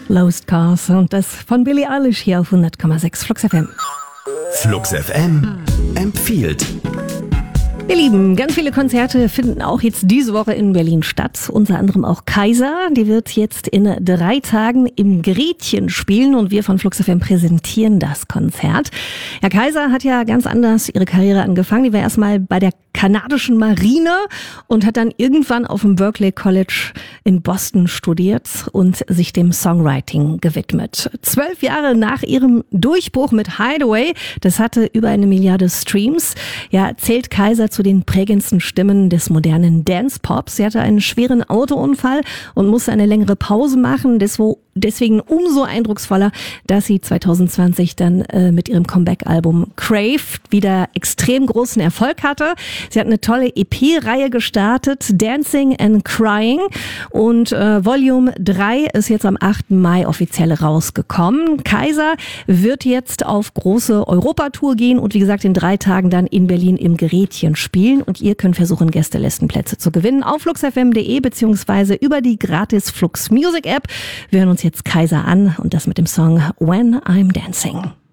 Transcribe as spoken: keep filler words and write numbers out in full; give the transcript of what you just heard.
Lost Cars und das von Billie Eilish hier auf hundert Komma sechs Flux F M. Flux F M empfiehlt. Ihr Lieben, ganz viele Konzerte finden auch jetzt diese Woche in Berlin statt. Unter anderem auch Kaiser. Die wird jetzt in drei Tagen im Gretchen spielen und wir von Flux F M präsentieren das Konzert. Herr Kaiser hat ja ganz anders ihre Karriere angefangen. Die war erstmal bei der kanadischen Marine und hat dann irgendwann auf dem Berklee College in Boston studiert und sich dem Songwriting gewidmet. Zwölf Jahre nach ihrem Durchbruch mit Hideaway, das hatte über eine Milliarde Streams, ja, zählt Kaiser zu den prägendsten Stimmen des modernen Dance-Pops. Sie hatte einen schweren Autounfall und musste eine längere Pause machen. Deswegen umso eindrucksvoller, dass sie zwanzig zwanzig dann äh, mit ihrem Comeback-Album Crave wieder extrem großen Erfolg hatte. Sie hat eine tolle E P-Reihe gestartet, Dancing and Crying, und äh, Volume drei ist jetzt am achten Mai offiziell rausgekommen. Kaiser wird jetzt auf große Europatour gehen und wie gesagt in drei Tagen dann in Berlin im Gerätchen spielen und ihr könnt versuchen, Gästelistenplätze zu gewinnen auf fluxfm punkt de beziehungsweise über die gratis Flux Music App. Wir hören uns jetzt Kaiser an und das mit dem Song When I'm Dancing.